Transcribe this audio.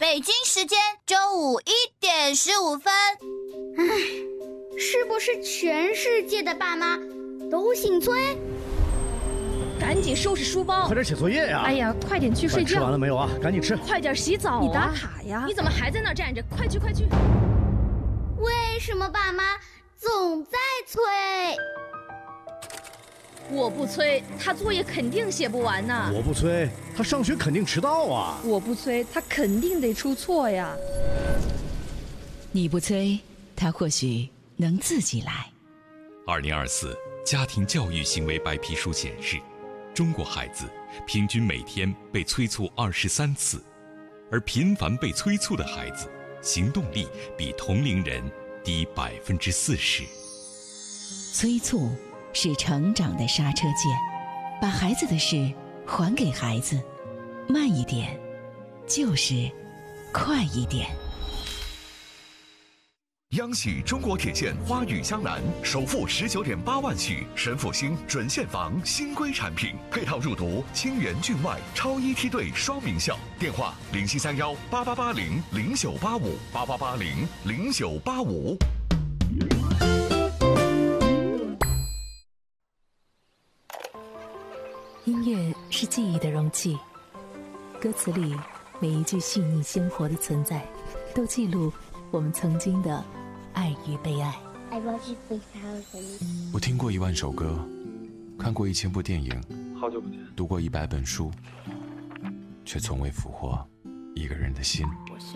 北京时间周五1点15分。 是不是全世界的爸妈都姓崔？ 赶紧收拾书包， 快点写作业呀！ 哎呀，快点去睡觉。 吃完了没有啊？赶紧吃。 快点洗澡啊！你打卡呀！你怎么还在那儿站着？快去快去！ 为什么爸妈总在催？ 我不催，他作业肯定写不完呐。 我不催，他上学肯定迟到啊。 我不催，他肯定得出错呀。 你不催，他或许能自己来。 2024家庭教育行为白皮书显示，中国孩子平均每天被催促23次，而频繁被催促的孩子，行动力比同龄人低40%。 催促是成长的刹车键，把孩子的事还给孩子，慢一点，就是快一点。 央喜中国铁线花语江南首付19.8万起，神府新准现房新规产品，配套入读清源郡外超一梯队双名校。电话07318880098588800985。 音乐是记忆的容器，歌词里每一句细腻鲜活的存在，都记录我们曾经的爱与被爱。 我听过1万首歌，看过1000部电影， 好久不见， 读过100本书，却从未俘获一个人的心。